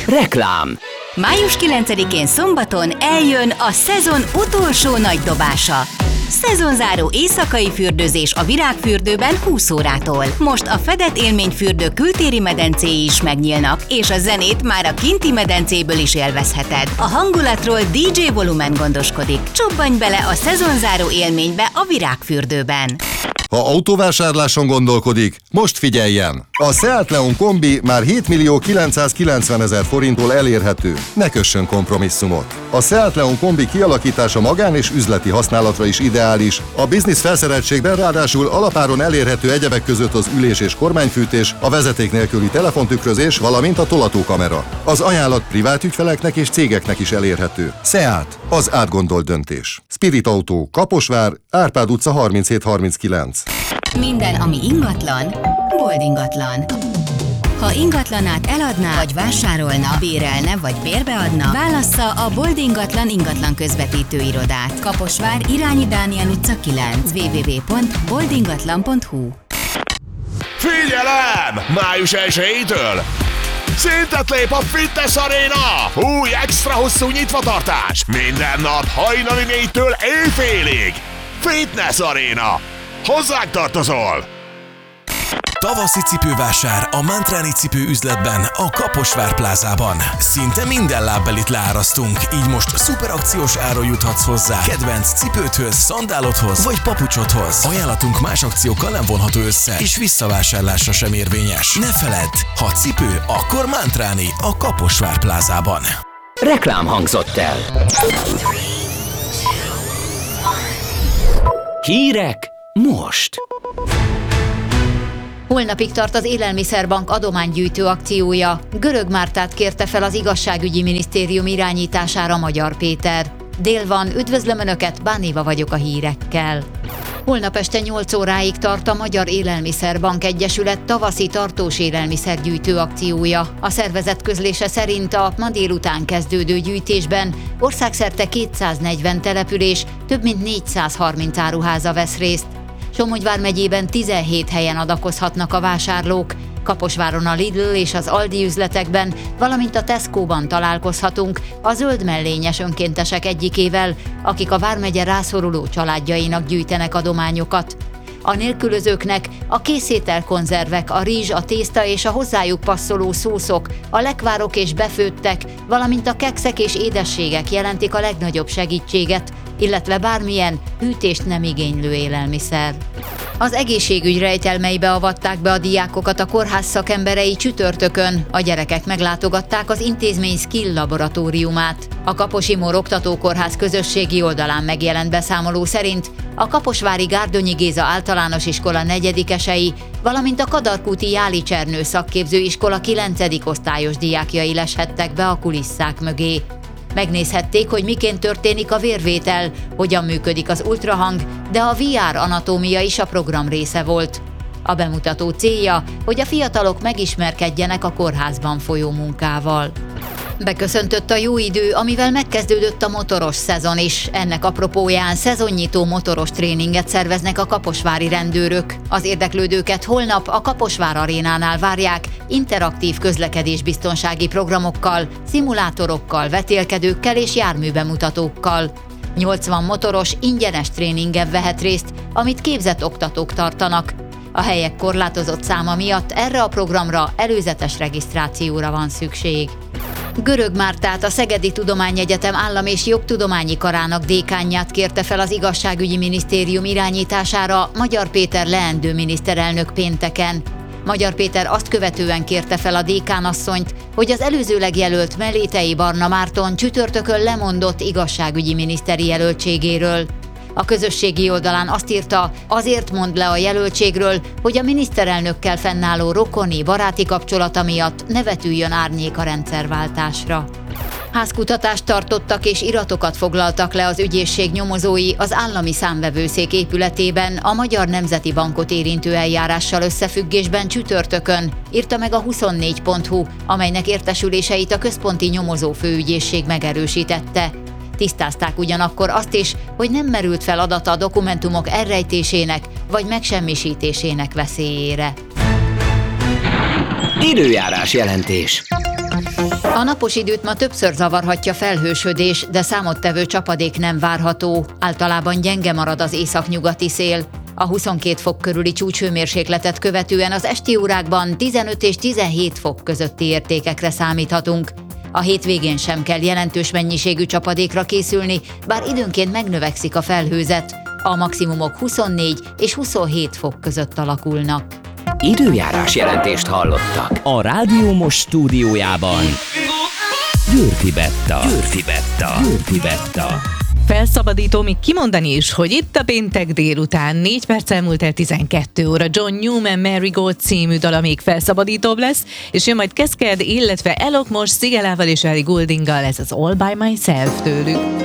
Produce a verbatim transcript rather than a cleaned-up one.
Reklám. május kilencedikén szombaton eljön a szezon utolsó nagy dobása. Szezonzáró éjszakai fürdőzés a Virágfürdőben húsz órától. Most a fedett élményfürdő kültéri medencéi is megnyílnak, és a zenét már a kinti medencéből is élvezheted. A hangulatról dé dzsé Volumen gondoskodik. Csobbanj bele a szezonzáró élménybe a Virágfürdőben. Ha autóvásárláson gondolkodik, most figyeljen! A Seat Leon kombi már hétmillió kilencszázkilencvenezer forinttól elérhető. Ne kössön kompromisszumot! A Seat Leon kombi kialakítása magán és üzleti használatra is ideális. A biznisz felszereltségben ráadásul alapáron elérhető egyebek között az ülés- és kormányfűtés, a vezeték nélküli telefontükrözés, valamint a tolatókamera. Az ajánlat privát ügyfeleknek és cégeknek is elérhető. Seat, az átgondolt döntés. Spirit Autó, Kaposvár, Árpád utca harminchét harminckilenc. Minden, ami ingatlan, Bold ingatlan. Ha ingatlanát eladná, vagy vásárolna, bérelne, vagy bérbeadna, válassza a Bold ingatlan ingatlan közvetítő irodát. Kaposvár, Irányi Dániel utca kilenc, double-u double-u double-u pont bold ingatlan pont hu. Figyelem! május elsejétől szintet lép a Fitness Arena! Új extra hosszú nyitvatartás! Minden nap hajnali négytől éjfélig! Fitness Arena! Hozzánk tartozol! Tavaszi cipővásár a Mantráni cipő üzletben, a Kaposvár plázában. Szinte minden lábbelit leárasztunk, így most szuperakciós áron juthatsz hozzá kedvenc cipődhöz, szandálodhoz vagy papucsodhoz. Ajánlatunk más akciókkal nem vonható össze, és visszavásárlásra sem érvényes. Ne feledd, ha cipő, akkor Mantráni a Kaposvár plázában. Reklám hangzott el. Hírek most. Holnapig tart az Élelmiszerbank adománygyűjtő akciója. Görög Mártát kérte fel az Igazságügyi Minisztérium irányítására Magyar Péter. Dél van, üdvözlöm Önöket, Bánéva vagyok a hírekkel. Holnap este nyolc óráig tart a Magyar Élelmiszerbank Egyesület tavaszi tartós élelmiszergyűjtő akciója. A szervezet közlése szerint a ma délután kezdődő gyűjtésben országszerte kétszáznegyven település, több mint négyszázharminc áruháza vesz részt. Somogy megyében tizenhét helyen adakozhatnak a vásárlók. Kaposváron a Lidl és az Aldi üzletekben, valamint a Tesco-ban találkozhatunk a zöld mellényes önkéntesek egyikével, akik a vármegye rászoruló családjainak gyűjtenek adományokat. A nélkülözőknek a készételkonzervek, a rizs, a tészta és a hozzájuk passzoló szószok, a lekvárok és befőttek, valamint a kekszek és édességek jelentik a legnagyobb segítséget, illetve bármilyen hűtést nem igénylő élelmiszer. Az egészségügy rejtelmeibe avatták be a diákokat a kórház szakemberei csütörtökön. A gyerekek meglátogatták az intézmény skill laboratóriumát. A Kaposi Mór Oktatókórház közösségi oldalán megjelent beszámoló szerint a kaposvári Gárdonyi Géza általános iskola negyedikesei, valamint a Kadarkúti Jáli Csernő szakképző iskola kilencedik osztályos diákjai leshettek be a kulisszák mögé. Megnézhették, hogy miként történik a vérvétel, hogyan működik az ultrahang, de a vé er anatómia is a program része volt. A bemutató célja, hogy a fiatalok megismerkedjenek a kórházban folyó munkával. Beköszöntött a jó idő, amivel megkezdődött a motoros szezon is. Ennek apropóján szezonnyitó motoros tréninget szerveznek a kaposvári rendőrök. Az érdeklődőket holnap a Kaposvár arénánál várják interaktív közlekedésbiztonsági programokkal, szimulátorokkal, vetélkedőkkel és járműbemutatókkal. nyolcvan motoros ingyenes tréningen vehet részt, amit képzett oktatók tartanak. A helyek korlátozott száma miatt erre a programra előzetes regisztrációra van szükség. Görög Mártát, a Szegedi Tudományegyetem Állam- és Jogtudományi Karának dékánját kérte fel az Igazságügyi Minisztérium irányítására Magyar Péter leendő miniszterelnök pénteken. Magyar Péter azt követően kérte fel a dékánasszonyt, hogy az előzőleg jelölt Mellétei Barna Márton csütörtökön lemondott igazságügyi miniszteri jelöltségéről. A közösségi oldalán azt írta, azért mond le a jelöltségről, hogy a miniszterelnökkel fennálló rokoni, baráti kapcsolata miatt ne vetüljön árnyék a rendszerváltásra. Házkutatást tartottak és iratokat foglaltak le az ügyészség nyomozói az állami számvevőszék épületében a Magyar Nemzeti Bankot érintő eljárással összefüggésben csütörtökön, írta meg a huszonnégy pont hu, amelynek értesüléseit a központi nyomozó főügyészség megerősítette. Tisztázták ugyanakkor azt is, hogy nem merült fel adata a dokumentumok elrejtésének vagy megsemmisítésének veszélyére. Időjárás jelentés. A napos időt ma többször zavarhatja felhősödés, de számottevő csapadék nem várható. Általában gyenge marad az északnyugati szél. A huszonkét fok körüli csúcshőmérsékletet követően az esti órákban tizenöt és tizenhét fok közötti értékekre számíthatunk. A hétvégén sem kell jelentős mennyiségű csapadékra készülni, bár időnként megnövekszik a felhőzet. A maximumok huszonnégy és huszonhét fok között alakulnak. Időjárás jelentést hallottak. A Rádió Most stúdiójában Győrfi Betta. Győrfi Betta. Győrfi Betta. Felszabadító még kimondani is, hogy itt a péntek délután négy perc elmúlt el tizenkét óra. John Newman Marigold című dala még felszabadítóbb lesz, és jön majd Keszked, illetve Elok most Szigelával és Ellie Gouldinggal, ez az All By Myself tőlük.